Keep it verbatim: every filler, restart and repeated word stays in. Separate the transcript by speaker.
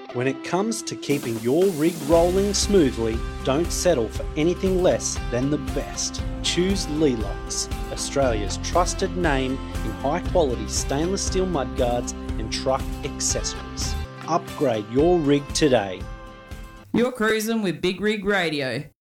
Speaker 1: When it comes to keeping your rig rolling smoothly, don't settle for anything less than the best. Choose Lelox, Australia's trusted name in high-quality stainless steel mudguards and truck accessories. Upgrade your rig today.
Speaker 2: You're cruising with Big Rig Radio.